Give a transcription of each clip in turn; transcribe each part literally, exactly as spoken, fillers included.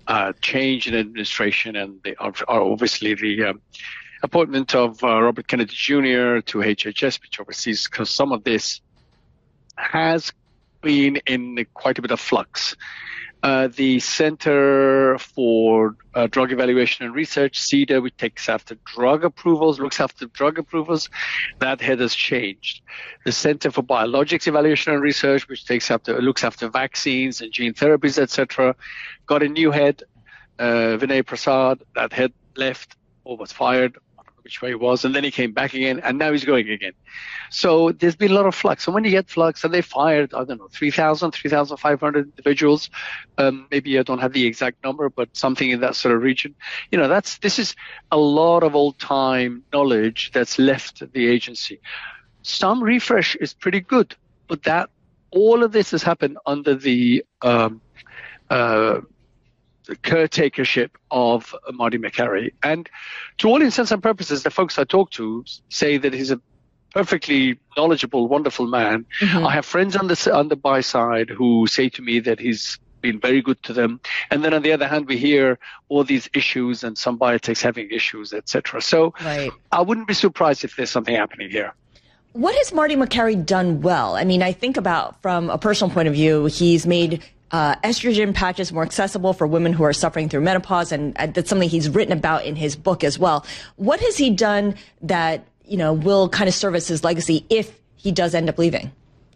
uh, change in administration and the, are, are obviously the um, appointment of uh, Robert Kennedy Junior to H H S, which oversees because some of this has been in quite a bit of flux. Uh, the Center for uh, Drug Evaluation and Research, CEDA, which takes after drug approvals, looks after drug approvals, that head has changed. The Center for Biologics Evaluation and Research, which takes after looks after vaccines and gene therapies, et cetera, got a new head, uh, Vinay Prasad. That head left or was fired, I don't know which way it was, and then he came back again, and now he's going again. So there's been a lot of flux. So when you get flux, and they fired, I don't know, three thousand, three thousand five hundred individuals. Um, maybe I don't have the exact number, but something in that sort of region. You know, that's this is a lot of old-time knowledge that's left the agency. Some refresh is pretty good, but that all of this has happened under the um, uh, the caretakership of Marty Makary. And to all intents and purposes, the folks I talk to say that he's a perfectly knowledgeable, wonderful man. Mm-hmm. I have friends on the on the buy side who say to me that he's been very good to them. And then on the other hand, we hear all these issues and some biotechs having issues, et cetera. So right. I wouldn't be surprised if there's something happening here. What has Marty Makary done well? I mean, I think about from a personal point of view, he's made uh, estrogen patches more accessible for women who are suffering through menopause, and uh, that's something he's written about in his book as well. What has he done that, you know, will kind of serve as his legacy if he does end up leaving?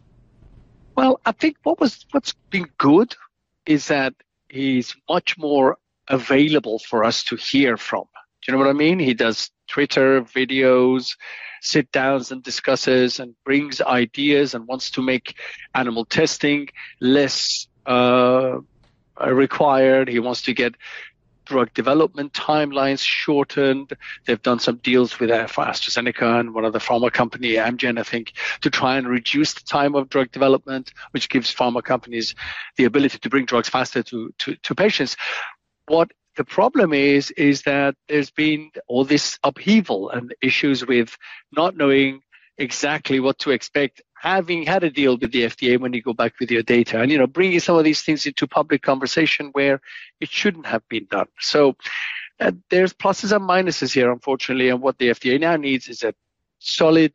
Well, I think what was what's been good is that he's much more available for us to hear from. Do you know what I mean? He does Twitter videos, sit downs and discusses and brings ideas and wants to make animal testing less uh, required. He wants to get drug development timelines shortened. They've done some deals with AstraZeneca and one other pharma company, Amgen, I think, to try and reduce the time of drug development, which gives pharma companies the ability to bring drugs faster to, to, to patients. What the problem is, is that there's been all this upheaval and issues with not knowing exactly what to expect, having had a deal with the F D A when you go back with your data, and, you know, bringing some of these things into public conversation where it shouldn't have been done. So uh, there's pluses and minuses here, unfortunately, and what the F D A now needs is a solid,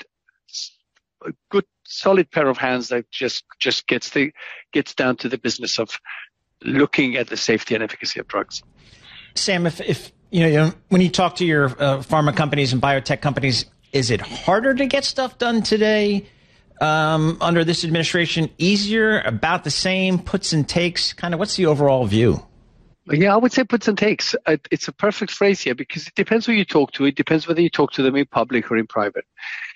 a good, solid pair of hands that just, just gets the, gets down to the business of looking at the safety and efficacy of drugs. Sam, if, if you know, you know, when you talk to your uh, pharma companies and biotech companies, is it harder to get stuff done today um, under this administration? Easier, about the same, puts and takes? Kind of, what's the overall view? Yeah, I would say puts and takes. It's a perfect phrase here because it depends who you talk to. It depends whether you talk to them in public or in private.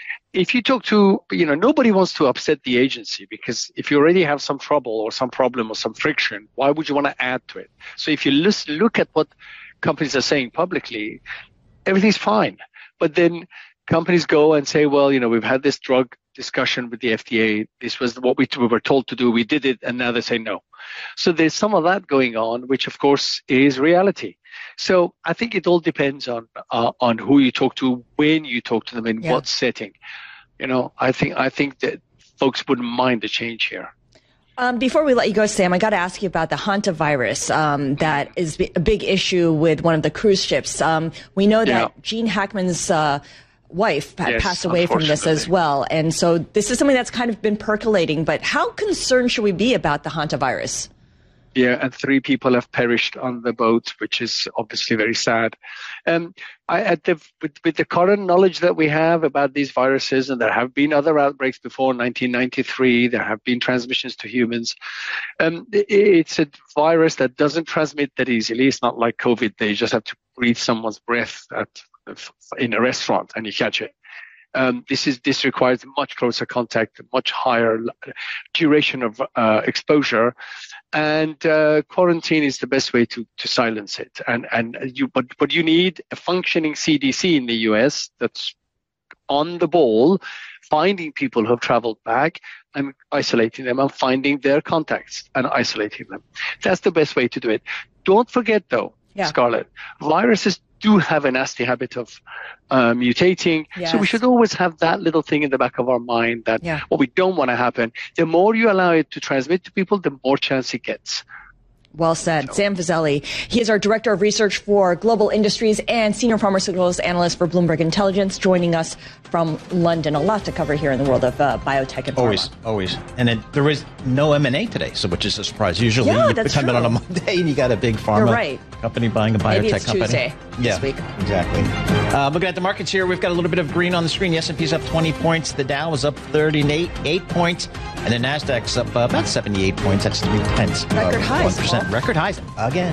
If you talk to, you know, nobody wants to upset the agency because if you already have some trouble or some problem or some friction, why would you want to add to it? So if you listen, look at what companies are saying publicly, everything's fine. But then companies go and say, well, you know, we've had this drug discussion with the F D A. This was what we, we were told to do. We did it. And now they say no. So there's some of that going on, which, of course, is reality. So I think it all depends on uh, on who you talk to, when you talk to them, in yeah. what setting. You know, I think I think that folks wouldn't mind the change here. Um, before we let you go, Sam, I got to ask you about the hantavirus um, that is a big issue with one of the cruise ships. Um, we know that yeah. Gene Hackman's uh, wife yes, passed away from this as well. And so this is something that's kind of been percolating. But how concerned should we be about the hantavirus? Yeah, and three people have perished on the boat, which is obviously very sad. Um, I, at the, with, with the current knowledge that we have about these viruses, and there have been other outbreaks before nineteen ninety-three, there have been transmissions to humans. Um, it, it's a virus that doesn't transmit that easily. It's not like COVID. They just have to breathe someone's breath at, in a restaurant and you catch it. Um, this is this requires much closer contact, much higher duration of uh, exposure, and uh, quarantine is the best way to, to silence it. And and you but but you need a functioning C D C in the U S that's on the ball, finding people who have traveled back and isolating them, and finding their contacts and isolating them. That's the best way to do it. Don't forget, though, yeah. Scarlett, viruses do have a nasty habit of uh, mutating. Yes. So we should always have that little thing in the back of our mind that yeah. what we don't want to happen, the more you allow it to transmit to people, the more chance it gets. Well said. Sam Fazeli. He is our Director of Research for Global Industries and Senior Pharmaceuticals Analyst for Bloomberg Intelligence, joining us from London. A lot to cover here in the world of uh, biotech and pharma. Always, always. And then there was no M and A today, so which is a surprise. Usually yeah, you that's come true. in on a Monday and you got a big pharma You're right. company buying a biotech Maybe it's company. Tuesday yeah, this week. Exactly. Uh, looking at the markets here, we've got a little bit of green on the screen. The S and P's up twenty points. The Dow is up thirty-eight eight points. And the Nasdaq's up uh, about seventy-eight points. That's three tenths. Record highs. one percent. Record highs again.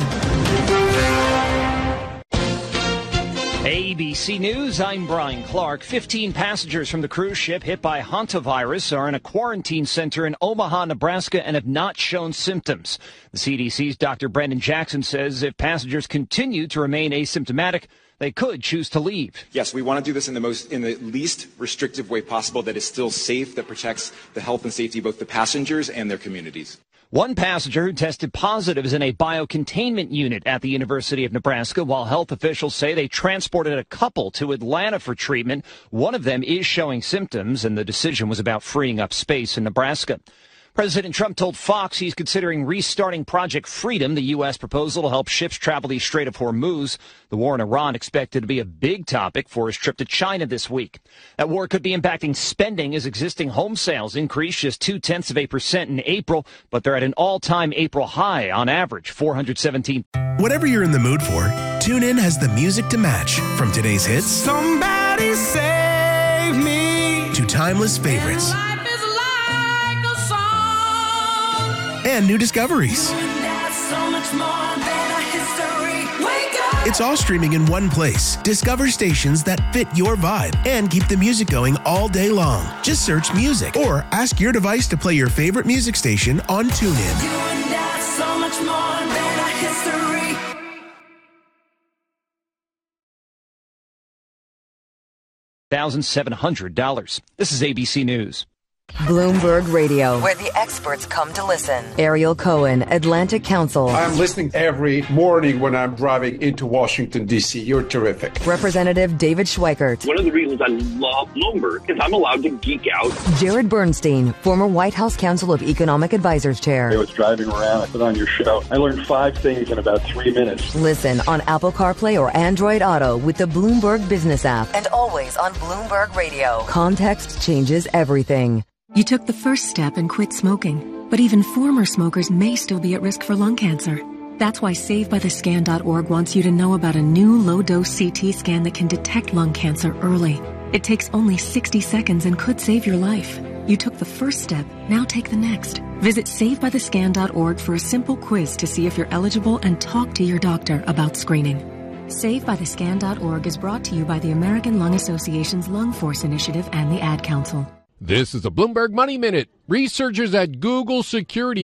A B C News, I'm Brian Clark. fifteen passengers from the cruise ship hit by hantavirus are in a quarantine center in Omaha, Nebraska, and have not shown symptoms. The C D C's Doctor Brendan Jackson says if passengers continue to remain asymptomatic, they could choose to leave. Yes, we want to do this in the most, in the least restrictive way possible that is still safe, that protects the health and safety of both the passengers and their communities. One passenger who tested positive is in a biocontainment unit at the University of Nebraska, while health officials say they transported a couple to Atlanta for treatment. One of them is showing symptoms, and the decision was about freeing up space in Nebraska. President Trump told Fox he's considering restarting Project Freedom, the U S proposal to help ships travel the Strait of Hormuz. The war in Iran expected to be a big topic for his trip to China this week. That war could be impacting spending as existing home sales increased just two-tenths of a percent in April, but they're at an all-time April high on average, four hundred seventeen. Whatever you're in the mood for, TuneIn has the music to match. From today's hits, Somebody save me, to timeless favorites and new discoveries. It's all streaming in one place. Discover stations that fit your vibe and keep the music going all day long. Just search music or ask your device to play your favorite music station on TuneIn. one thousand seven hundred dollars. This is A B C News. Bloomberg Radio, where the experts come to listen. Ariel Cohen, Atlantic Council. I'm listening every morning when I'm driving into Washington, D C. You're terrific. Representative David Schweikert. One of the reasons I love Bloomberg is I'm allowed to geek out. Jared Bernstein, former White House Council of Economic Advisors Chair. I was driving around, I put on your show. I learned five things in about three minutes. Listen on Apple CarPlay or Android Auto with the Bloomberg Business app. And always on Bloomberg Radio. Context changes everything. You took the first step and quit smoking, but even former smokers may still be at risk for lung cancer. That's why Save By The Scan dot org wants you to know about a new low-dose C T scan that can detect lung cancer early. It takes only sixty seconds and could save your life. You took the first step, now take the next. Visit Save By The Scan dot org for a simple quiz to see if you're eligible and talk to your doctor about screening. Save By The Scan dot org is brought to you by the American Lung Association's Lung Force Initiative and the Ad Council. This is a Bloomberg Money Minute. Researchers at Google Security.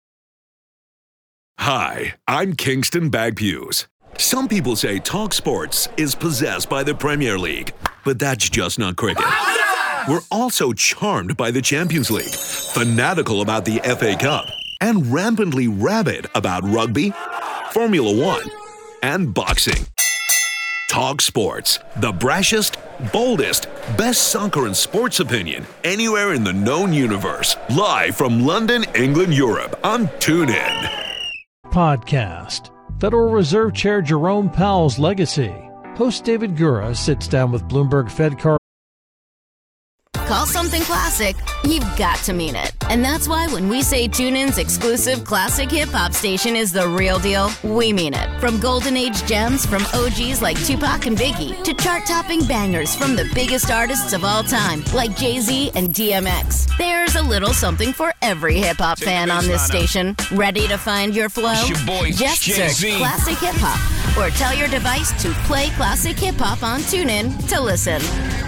Hi, I'm Kingston Bagpues. Some people say Talk Sports is possessed by the Premier League, but that's just not cricket. We're also charmed by the Champions League, fanatical about the F A Cup, and rampantly rabid about rugby, Formula One, and boxing. Talk Sports, the brashest, boldest, best soccer and sports opinion anywhere in the known universe. Live from London, England, Europe on TuneIn. Podcast. Federal Reserve Chair Jerome Powell's legacy. Host David Gura sits down with Bloomberg Fed Car. Call something classic, you've got to mean it. And that's why when we say TuneIn's exclusive classic hip-hop station is the real deal, we mean it. From golden age gems from O Gs like Tupac and Biggie to chart-topping bangers from the biggest artists of all time like Jay-Z and D M X. There's a little something for every hip-hop fan on this station. Ready to find your flow? Your boy, Just Jay-Z. search Classic Hip-Hop or tell your device to play Classic Hip-Hop on TuneIn to listen.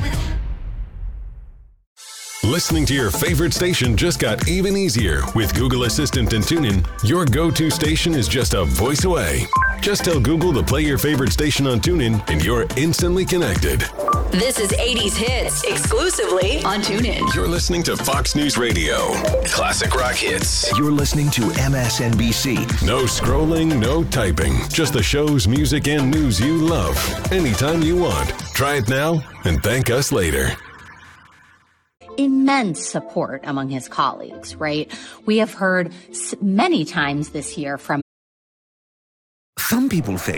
Listening to your favorite station just got even easier. With Google Assistant and TuneIn, your go-to station is just a voice away. Just tell Google to play your favorite station on TuneIn, and you're instantly connected. This is eighties Hits, exclusively on TuneIn. You're listening to Fox News Radio. Classic rock hits. You're listening to M S N B C. No scrolling, no typing. Just the shows, music, and news you love. Anytime you want. Try it now and thank us later. Immense support among his colleagues, right? We have heard many times this year from Some people think